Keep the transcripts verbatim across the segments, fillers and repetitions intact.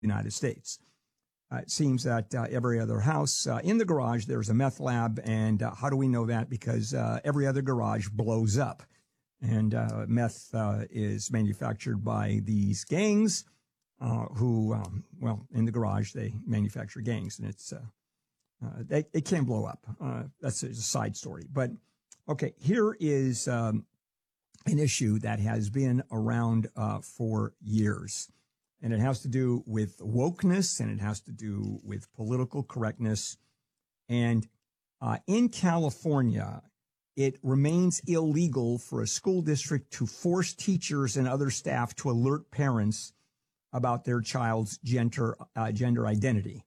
United States. Uh, it seems that uh, every other house uh, in the garage, there's a meth lab. And uh, how do we know that? Because uh, every other garage blows up. And uh, meth uh, is manufactured by these gangs uh, who, um, well, in the garage, they manufacture gangs. And it's uh, uh, they, it can blow up. Uh, that's a side story. But, okay, here is um, an issue that has been around uh, for years. And it has to do with wokeness, and it has to do with political correctness. And uh, in California, it remains illegal for a school district to force teachers and other staff to alert parents about their child's gender uh, gender identity.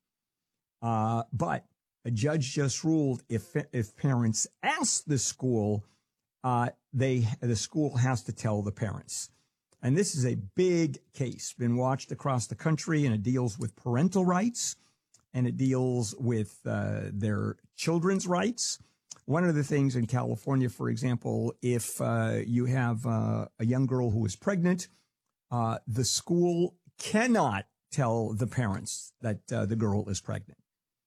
Uh, but a judge just ruled if if parents ask the school, uh, they the school has to tell the parents. And this is a big case, been watched across the country, and it deals with parental rights, and it deals with uh, their children's rights. One of the things in California, for example, if uh, you have uh, a young girl who is pregnant, uh, the school cannot tell the parents that uh, the girl is pregnant.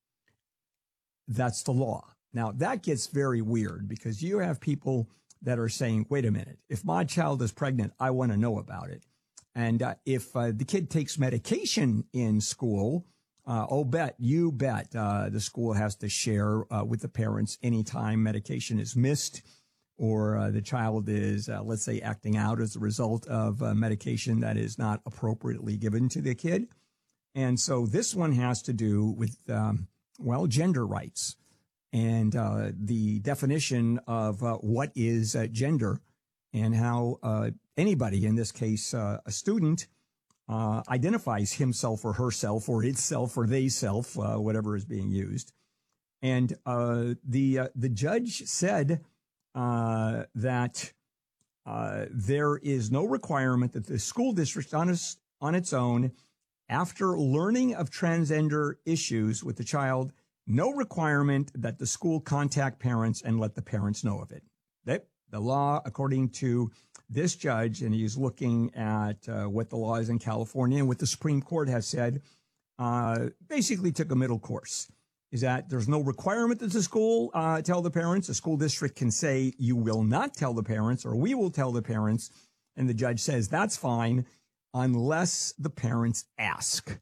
That's the law. Now, that gets very weird because you have people that are saying, wait a minute, if my child is pregnant, I want to know about it. And uh, if uh, the kid takes medication in school, uh, oh, bet, you bet uh, the school has to share uh, with the parents anytime medication is missed or uh, the child is, uh, let's say, acting out as a result of uh, medication that is not appropriately given to the kid. And so this one has to do with, um, well, gender rights. And uh, the definition of uh, what is uh, gender and how uh, anybody, in this case, uh, a student, uh, identifies himself or herself or itself or they self, uh, whatever is being used. And uh, the uh, the judge said uh, that uh, there is no requirement that the school district on its, on its own, after learning of transgender issues with the child, no requirement that the school contact parents and let the parents know of it. That the law, according to this judge, and he's looking at uh, what the law is in California and what the Supreme Court has said, uh, basically took a middle course. Is that there's no requirement that the school uh, tell the parents. The school district can say, you will not tell the parents, or we will tell the parents. And the judge says, that's fine, unless the parents ask.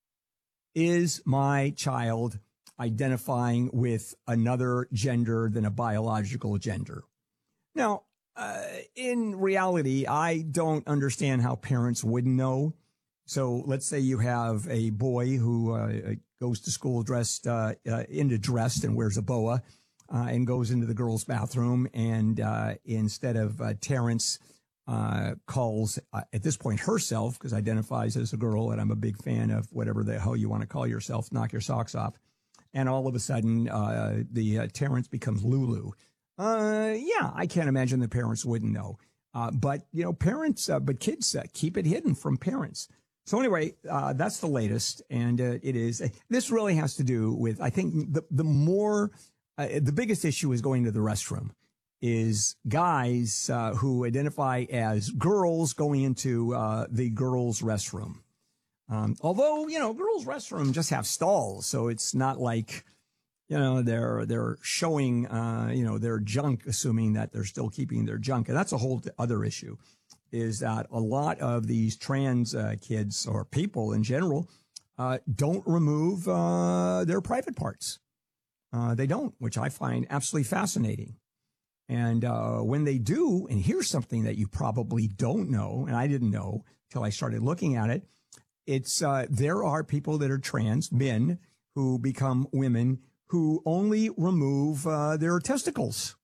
Is my child identifying with another gender than a biological gender? Now, uh, in reality, I don't understand how parents wouldn't know. So let's say you have a boy who uh, goes to school dressed uh, uh, into dressed and wears a boa uh, and goes into the girls' bathroom. And uh, instead of uh, Terrence uh, calls uh, at this point herself, because identifies as a girl, and I'm a big fan of whatever the hell you want to call yourself, knock your socks off. And all of a sudden, uh, the uh, Terrence becomes Lulu. Uh, yeah, I can't imagine the parents wouldn't know. Uh, but, you know, parents, uh, but kids uh, keep it hidden from parents. So anyway, uh, that's the latest. And uh, it is, uh, this really has to do with, I think the, the more, uh, the biggest issue is going to the restroom, is guys uh, who identify as girls going into uh, the girls' restroom. Um, although, you know, girls' restroom just have stalls, so it's not like, you know, they're they're showing, uh, you know, their junk, assuming that they're still keeping their junk. And that's a whole other issue, is that a lot of these trans uh, kids or people in general uh, don't remove uh, their private parts. Uh, they don't, which I find absolutely fascinating. And uh, when they do, and here's something that you probably don't know, and I didn't know till I started looking at it, It's uh, there are people that are trans, men, who become women who only remove uh, their testicles.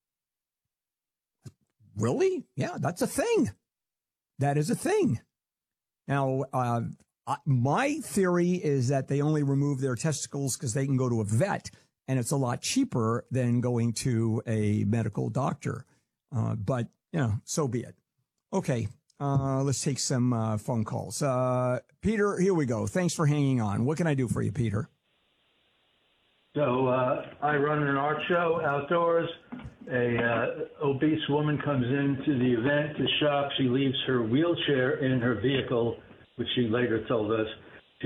Really? Yeah, that's a thing. That is a thing. Now, uh, my theory is that they only remove their testicles because they can go to a vet, and it's a lot cheaper than going to a medical doctor. Uh, but, you know, so be it. Okay. Uh, let's take some uh, phone calls. Uh, Peter, here we go. Thanks for hanging on. What can I do for you, Peter? So uh, I run an art show outdoors. A uh, obese woman comes into the event to shop. She leaves her wheelchair in her vehicle, which she later told us.